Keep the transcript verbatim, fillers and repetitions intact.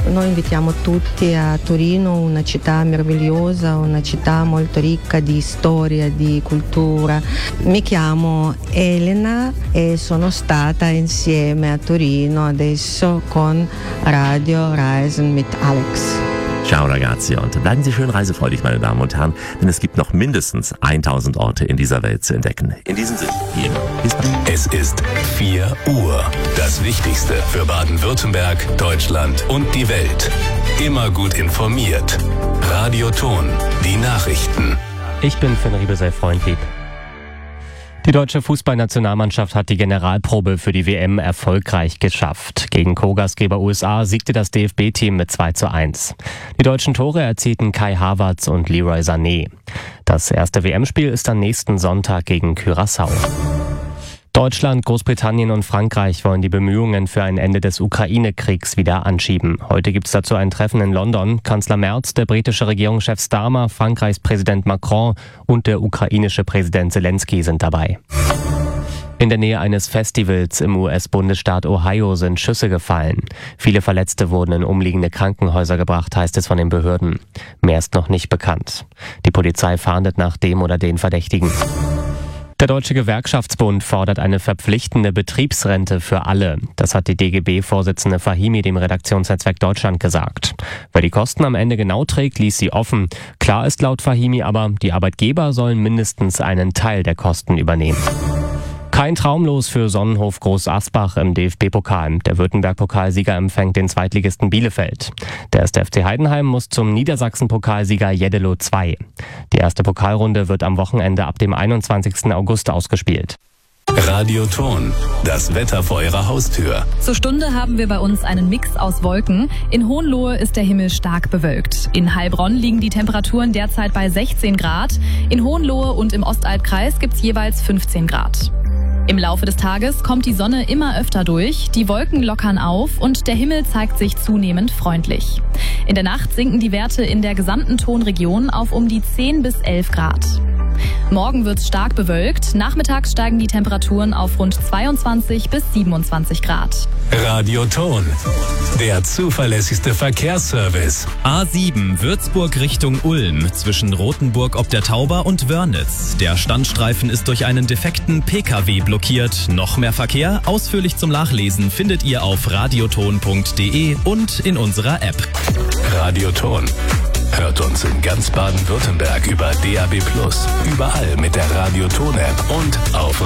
Noi invitiamo tutti a Torino, una città meravigliosa, una città molto ricca di storia, di cultura. Mi chiamo Elena e sono stata insieme a Torino adesso con Radio Reisen mit Alex. Ciao ragazzi und bleiben Sie schön reisefreudig, meine Damen und Herren, denn es gibt noch mindestens tausend Orte in dieser Welt zu entdecken. In diesem Sinne, hier bis bald. Es ist vier Uhr. Das Wichtigste für Baden-Württemberg, Deutschland und die Welt. Immer gut informiert. Radioton, die Nachrichten. Ich bin Finn Riebesell-Freundlieb. Die deutsche Fußballnationalmannschaft hat die Generalprobe für die W M erfolgreich geschafft. Gegen Co-Gastgeber U S A siegte das D F B-Team mit zwei zu eins. Die deutschen Tore erzielten Kai Havertz und Leroy Sané. Das erste W M-Spiel ist am nächsten Sonntag gegen Curaçao. Deutschland, Großbritannien und Frankreich wollen die Bemühungen für ein Ende des Ukraine-Kriegs wieder anschieben. Heute gibt es dazu ein Treffen in London. Kanzler Merz, der britische Regierungschef Starmer, Frankreichs Präsident Macron und der ukrainische Präsident Zelensky sind dabei. In der Nähe eines Festivals im U S-Bundesstaat Ohio sind Schüsse gefallen. Viele Verletzte wurden in umliegende Krankenhäuser gebracht, heißt es von den Behörden. Mehr ist noch nicht bekannt. Die Polizei fahndet nach dem oder den Verdächtigen. Der Deutsche Gewerkschaftsbund fordert eine verpflichtende Betriebsrente für alle. Das hat die D G B-Vorsitzende Fahimi dem Redaktionsnetzwerk Deutschland gesagt. Wer die Kosten am Ende genau trägt, ließ sie offen. Klar ist laut Fahimi aber, die Arbeitgeber sollen mindestens einen Teil der Kosten übernehmen. Kein Traumlos für Sonnenhof Groß Asbach im D F B-Pokal. Der Württemberg-Pokalsieger empfängt den Zweitligisten Bielefeld. Der erste F C Heidenheim muss zum Niedersachsen-Pokalsieger Jeddelo zwei. Die erste Pokalrunde wird am Wochenende ab dem einundzwanzigsten August ausgespielt. Radioton, das Wetter vor Ihrer Haustür. Zur Stunde haben wir bei uns einen Mix aus Wolken. In Hohenlohe ist der Himmel stark bewölkt. In Heilbronn liegen die Temperaturen derzeit bei sechzehn Grad. In Hohenlohe und im Ostalbkreis gibt's jeweils fünfzehn Grad. Im Laufe des Tages kommt die Sonne immer öfter durch, die Wolken lockern auf und der Himmel zeigt sich zunehmend freundlich. In der Nacht sinken die Werte in der gesamten Tonregion auf um die zehn bis elf Grad. Morgen wird's stark bewölkt, nachmittags steigen die Temperaturen auf rund zweiundzwanzig bis siebenundzwanzig Grad. Radioton, der zuverlässigste Verkehrsservice. A sieben Würzburg Richtung Ulm zwischen Rothenburg ob der Tauber und Wörnitz. Der Standstreifen ist durch einen defekten P K W blockiert. Noch mehr Verkehr, ausführlich zum Nachlesen, findet ihr auf radioton punkt de und in unserer App. Radioton. Hört uns in ganz Baden-Württemberg über D A B plus, überall mit der Radioton-App und auf